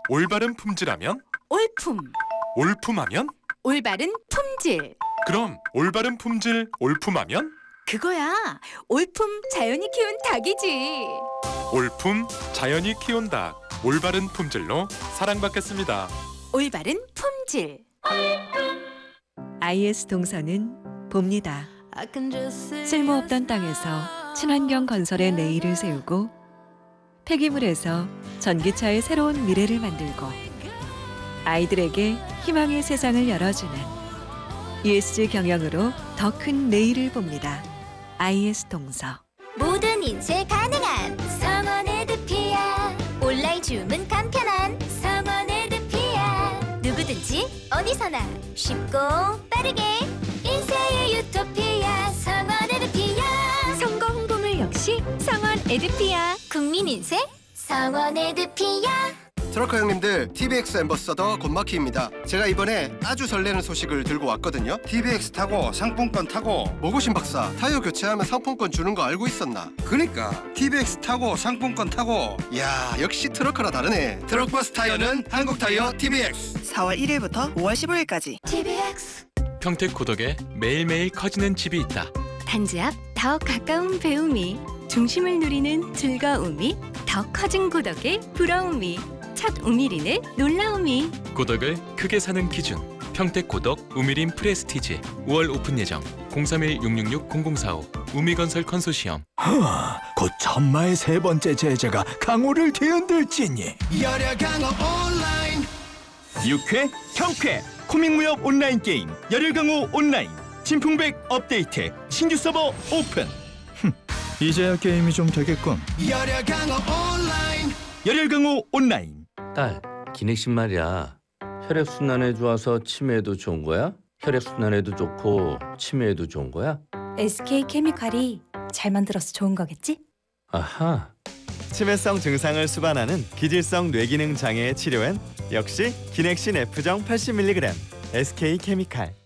올바른 품질하면? 올품. 올품하면? 올바른 품질. 그럼 올바른 품질 올품하면? 그거야. 올품 자연이 키운 닭이지. 올품 자연이 키운 닭. 올바른 품질로 사랑받겠습니다. 올바른 품질. IS 동서는 봅니다. 쓸모없던 땅에서 친환경 건설의 내일을 세우고 폐기물에서 전기차의 새로운 미래를 만들고 아이들에게 희망의 세상을 열어주는 ESG 경영으로 더 큰 내일을 봅니다. IS 동서. 모든 인쇄 가능한 성원 에드피아. 온라인 주문 간편한 성원 에드피아. 누구든지 어디서나 쉽고 빠르게 인쇄의 유토피아. 성원 에드피아. 선거 홍보물 역시 성원 에드피아. 국민 인쇄 성원 에드피아. 트럭커 형님들, TBX 앰버서더 곤마키입니다. 제가 이번에 아주 설레는 소식을 들고 왔거든요. TBX 타고 상품권 타고. 모고신 박사, 타이어 교체하면 상품권 주는 거 알고 있었나? 그니까 TBX 타고 상품권 타고. 이야, 역시 트럭커라 다르네. 트럭버스 타이어는 한국타이어 TBX. 4월 1일부터 5월 15일까지. TBX. 평택 고덕에 매일매일 커지는 집이 있다. 단지 앞 더 가까운 배움이, 중심을 누리는 즐거움이, 더 커진 고덕의 부러움이, 첫 우미린의 놀라움이. 고덕을 크게 사는 기준. 평택 고덕 우미린 프레스티지. 5월 오픈 예정. 031-666-0045 우미건설 컨소시엄. 곧 천마의 세 번째 제자가 강호를 뒤흔들지니. 열혈 강호 온라인. 6회 경쾌 코믹무협 온라인 게임 열혈 강호 온라인 진풍백 업데이트 신규 서버 오픈. 이제야 게임이 좀 되겠군. 열혈 강호 온라인. 열혈 강호 온라인. 딸, 기넥신 말이야. 혈액순환에 좋아서 치매에도 좋은 거야? 혈액순환에도 좋고 치매에도 좋은 거야? SK케미칼이 잘 만들어서 좋은 거겠지? 아하. 치매성 증상을 수반하는 기질성 뇌기능 장애의 치료엔 역시 기넥신 F정 80mg SK케미칼.